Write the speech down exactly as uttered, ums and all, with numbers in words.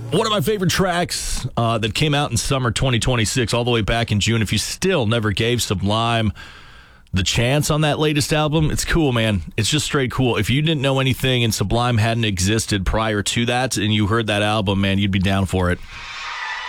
One of my favorite tracks uh, that came out in summer twenty twenty-six, all the way back in June. If you still never gave Sublime the chance on that latest album, it's cool, man. It's just straight cool. If you didn't know anything and Sublime hadn't existed prior to that and you heard that album, man, you'd be down for it.